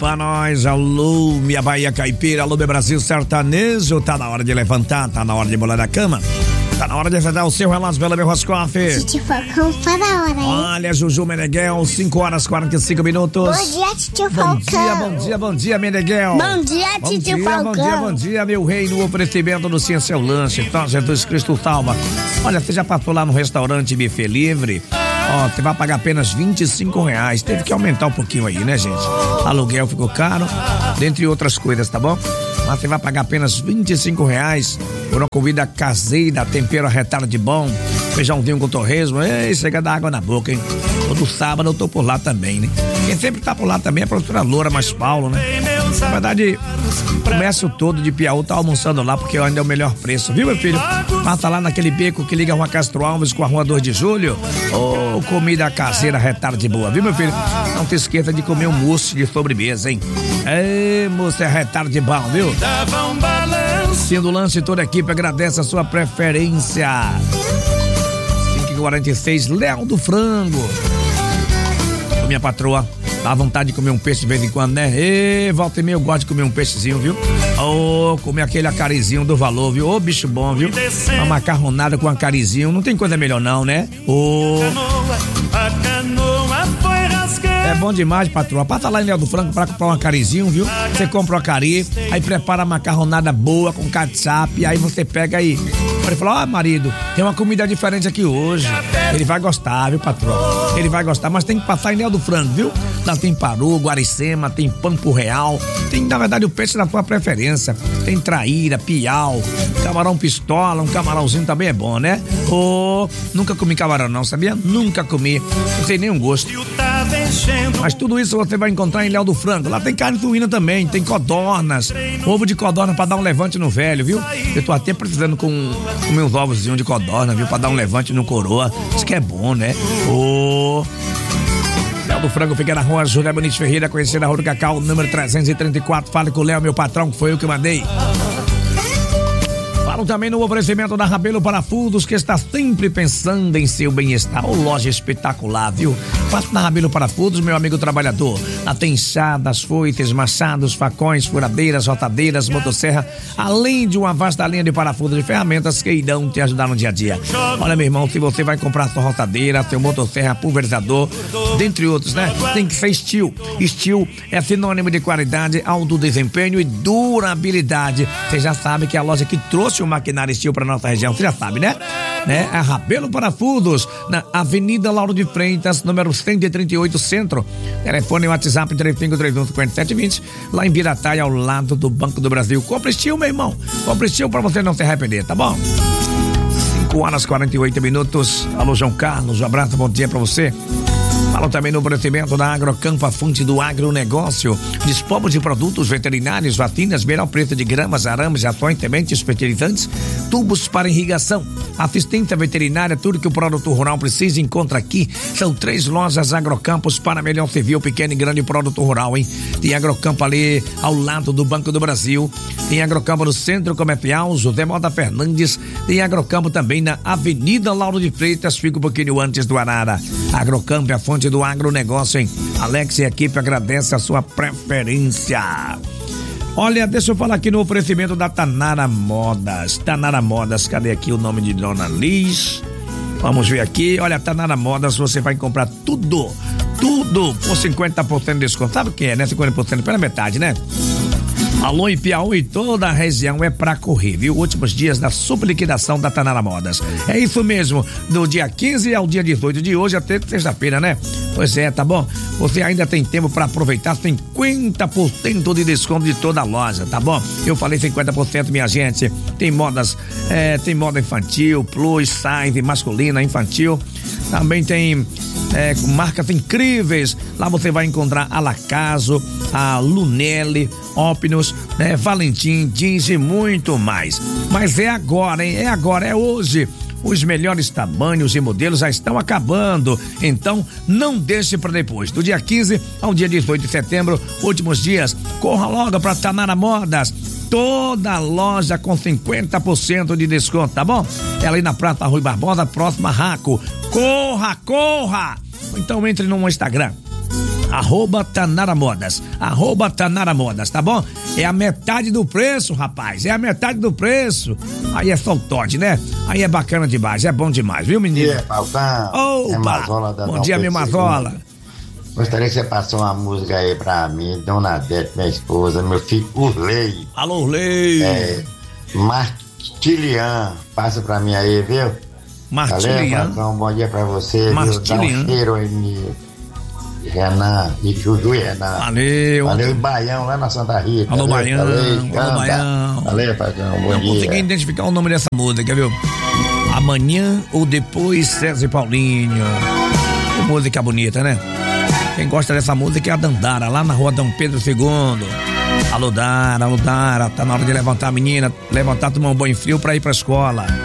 pra nós. Alô, minha Bahia Caipira, alô, meu Brasil sertanejo. Tá na hora de levantar, tá na hora de bolar da cama. Tá na hora de dar o seu relógio pela meu Roscoff. Titi Falcão, tá na hora, hein? Olha, Juju Meneghel, 5 horas 45 minutos. Bom dia, Titi Falcão. Bom dia, Meneghel. Bom dia, Titi Falcão. Bom dia, meu rei, no oferecimento do Ciência Lanche. Então, Jesus Cristo salva. Olha, você já passou lá no restaurante Buffet Livre? Ó, você vai pagar apenas R$25. Teve que aumentar um pouquinho aí, né, gente? Aluguel ficou caro, dentre outras coisas, tá bom? Mas você vai pagar apenas R$25 por uma comida caseira, tempero arretado de bom, feijãozinho com torresmo. Ei, chega da água na boca, hein? Todo sábado eu tô por lá também, né? Quem sempre tá por lá também é a professora Loura Mais Paulo, né? Na verdade, o comércio todo de Piauí tá almoçando lá porque ainda é o melhor preço, viu, meu filho? Passa lá naquele beco que liga a Rua Castro Alves com a Rua 2 de Julho. Ô, comida caseira arretada de boa, viu, meu filho? Não te esqueça de comer um mousse de sobremesa, hein? Ei, mousse arretado de bom, viu? Sendo lanche, toda a equipe agradece a sua preferência. 5h46, Léo do Frango. Minha patroa, dá vontade de comer um peixe de vez em quando, né? E volta e meia eu gosto de comer um peixezinho, viu? Ô, comer aquele acarizinho do valor, viu? Ô, bicho bom, viu? Uma macarronada com acarizinho, não tem coisa melhor não, né? Ô... É bom demais, patroa. Passa lá em Léo do Frango pra comprar um acarizinho, viu? Você compra o acari, aí prepara a macarronada boa com catsap, aí você pega aí. Ele fala, ó, marido, tem uma comida diferente aqui hoje. Ele vai gostar, viu, patroa? Ele vai gostar, mas tem que passar em Léo do Frango, viu? Lá tem paru, guaricema, tem pampo real, tem, na verdade, o peixe da tua preferência. Tem traíra, piau, camarão pistola, um camarãozinho também é bom, né? Ô, nunca comi camarão não, sabia? Nunca comi, não tem nenhum gosto. Mas tudo isso você vai encontrar em Léo do Frango. Lá tem carne suína também, tem codornas, ovo de codorna pra dar um levante no velho, viu? Eu tô até precisando comer uns ovozinhos de codorna, viu? Pra dar um levante no coroa. Isso que é bom, né? Ô... Léo do Frango fica na Rua José Bonito Ferreira, conhecida na Rua do Cacau, número 334. Fale com o Léo, meu patrão, que foi eu que mandei. Falo também no oferecimento da Rabelo Parafusos, que está sempre pensando em seu bem-estar. Ô, loja espetacular, viu? Faço na Rabelo Parafusos, meu amigo trabalhador. Lá tem enxadas, foices, machados, facões, furadeiras, rotadeiras, motosserra, além de uma vasta linha de parafusos e ferramentas que irão te ajudar no dia a dia. Olha, meu irmão, se você vai comprar sua rotadeira, seu motosserra, pulverizador, dentre outros, né? Tem que ser Steel. Steel é sinônimo de qualidade, alto desempenho e durabilidade. Você já sabe que é a loja que trouxe o maquinário Steel para nossa região, você já sabe, né? É a Rabelo Parafusos, na Avenida Lauro de Freitas, número 138, Centro. Telefone e WhatsApp 35315720, lá em Birataia, ao lado do Banco do Brasil. Compre Steel, meu irmão. Compre Steel pra você não se arrepender, tá bom? 5h48. Alô, João Carlos, um abraço, bom dia pra você. Falo também no oferecimento da Agrocampo, a fonte do agronegócio. Dispomos de produtos veterinários, vacinas, melhor preço de gramas, arames, rações, sementes, fertilizantes, tubos para irrigação, assistência veterinária, tudo que o produtor rural precisa encontra aqui. São 3 lojas Agrocampos para melhor servir o pequeno e grande produtor rural, hein? Tem Agrocampo ali ao lado do Banco do Brasil, tem Agrocampo no Centro Comercial José Mota Fernandes, tem Agrocampo também na Avenida Lauro de Freitas, fica um pouquinho antes do Arara. Agrocampo é a fonte do agronegócio, hein? Alex e a equipe agradece a sua preferência. Olha, deixa eu falar aqui no oferecimento da Tanara Modas. Tanara Modas, cadê aqui o nome de Dona Liz? Vamos ver aqui. Olha, Tanara Modas, você vai comprar tudo por 50% de desconto. Sabe o que é, né? 50% pela metade, né? Alô, em Piauí, toda a região é pra correr, viu? Últimos dias da super liquidação da Tanara Modas. É isso mesmo, do dia 15 ao dia 18 de hoje até sexta-feira, né? Pois é, tá bom? Você ainda tem tempo pra aproveitar 50% de desconto de toda a loja, tá bom? Eu falei 50%, minha gente. Tem modas, tem moda infantil, plus, size, masculina, infantil. Também tem marcas incríveis. Lá você vai encontrar a Lacaso, a Lunelli, Opnus, Valentim, jeans e muito mais. Mas é agora, hein? É hoje. Os melhores tamanhos e modelos já estão acabando, então não deixe para depois. Do dia 15 ao dia 18 de setembro, últimos dias, corra logo para Tanara Modas. Toda loja com 50% de desconto, tá bom? Ela aí na Praça Rui Barbosa, próxima a Raco. Corra! Então entre no Instagram, @Tanara Modas, @Tanara Modas, tá bom? É a metade do preço, rapaz, é a metade do preço. Aí é só o Todd, né? Aí é bacana demais, é bom demais, viu, menino? Bom dia, Falcão. Opa! É Mazola da Bom dia, meu Mazola. Gostaria que você passasse uma música aí pra mim, Dona Dete, minha esposa, meu filho Urley. Alô, Urley. Martilian, passa pra mim aí, viu? Martilian. Valeu, bom dia pra você, viu? Dá um cheiro aí, Renan, e Juju e Renan. Valeu. Valeu, e Baião, lá na Santa Rita. Alô, Baião. Alô, Baião. Valeu, Falcão, bom dia. Não consegui identificar o nome dessa música, viu? Amanhã ou depois, César e Paulinho. Que música bonita, né? Quem gosta dessa música é a Dandara, lá na rua Dom Pedro II. Alô, Dara, tá na hora de levantar a menina, levantar, tomar um banho frio pra ir pra escola.